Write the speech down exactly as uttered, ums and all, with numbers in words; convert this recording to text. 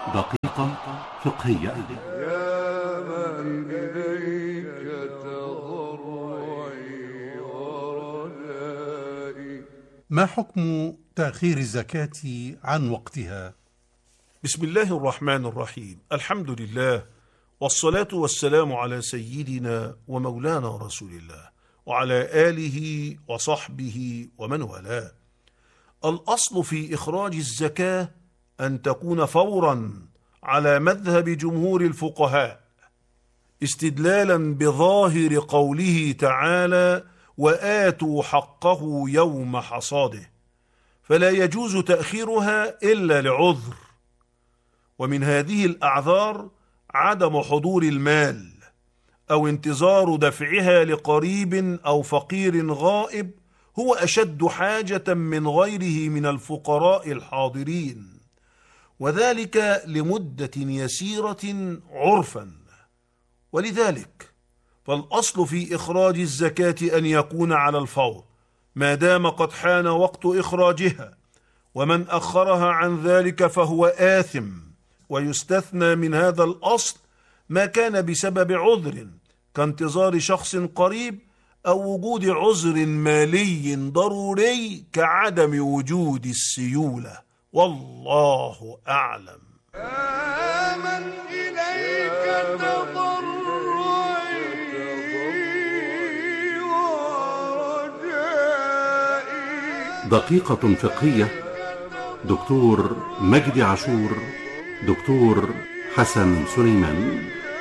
دقيقة فقهية. يا من إليك تضرعي ورجائي. ما حكم تأخير الزكاة عن وقتها؟ بسم الله الرحمن الرحيم. الحمد لله، والصلاة والسلام على سيدنا ومولانا رسول الله وعلى آله وصحبه ومن والاه. الأصل في إخراج الزكاة أن تكون فورا على مذهب جمهور الفقهاء، استدلالا بظاهر قوله تعالى: وآتوا حقه يوم حصاده، فلا يجوز تأخيرها إلا لعذر، ومن هذه الأعذار عدم حضور المال أو انتظار دفعها لقريب أو فقير غائب هو أشد حاجة من غيره من الفقراء الحاضرين، وذلك لمدة يسيرة عرفا. ولذلك فالأصل في إخراج الزكاة أن يكون على الفور ما دام قد حان وقت إخراجها، ومن أخرها عن ذلك فهو آثم. ويستثنى من هذا الأصل ما كان بسبب عذر كانتظار شخص قريب أو وجود عذر مالي ضروري كعدم وجود السيولة، والله أعلم. آمن إليك تضرعي ورجائي. دقيقة فقهية. دكتور مجدي عاشور، دكتور حسن سليمان.